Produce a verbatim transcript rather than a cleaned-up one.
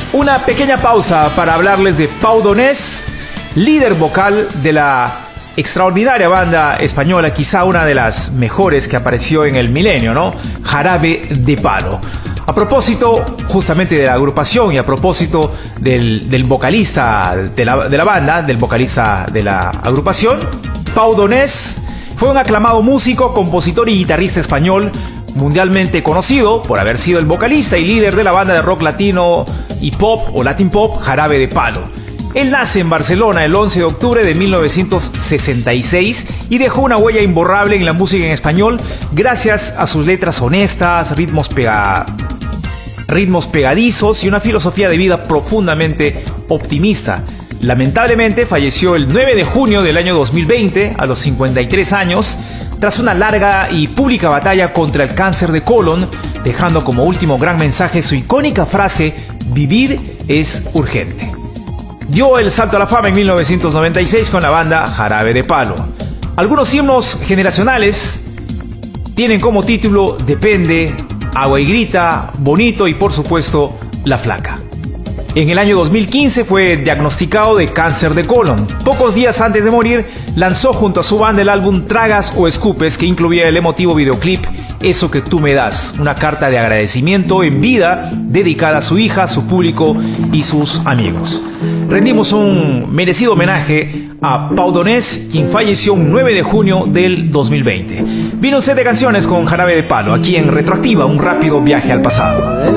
Una pequeña pausa para hablarles de Pau Donés, líder vocal de la extraordinaria banda española, quizá una de las mejores que apareció en el milenio, ¿no? Jarabe de Palo. A propósito justamente de la agrupación y a propósito del, del vocalista de la, de la banda, del vocalista de la agrupación, Pau Donés fue un aclamado músico, compositor y guitarrista español, mundialmente conocido por haber sido el vocalista y líder de la banda de rock latino y pop o latin pop Jarabe de Palo. Él nace en Barcelona el once de octubre de mil novecientos sesenta y seis y dejó una huella imborrable en la música en español gracias a sus letras honestas, ritmos, pega... ritmos pegadizos y una filosofía de vida profundamente optimista. Lamentablemente falleció el nueve de junio del año dos mil veinte a los cincuenta y tres años tras una larga y pública batalla contra el cáncer de colon, dejando como último gran mensaje su icónica frase: vivir es urgente. Dio el salto a la fama en mil novecientos noventa y seis con la banda Jarabe de Palo. Algunos himnos generacionales tienen como título Depende, Agua y Grita, Bonito y por supuesto La Flaca. En el año dos mil quince fue diagnosticado de cáncer de colon. Pocos días antes de morir, lanzó junto a su banda el álbum Tragas o Escupes, que incluía el emotivo videoclip Eso que tú me das, una carta de agradecimiento en vida dedicada a su hija, su público y sus amigos. Rendimos un merecido homenaje a Pau Donés, quien falleció un nueve de junio del dos mil veinte. Vino un set de canciones con Jarabe de Palo, aquí en Retroactiva, un rápido viaje al pasado.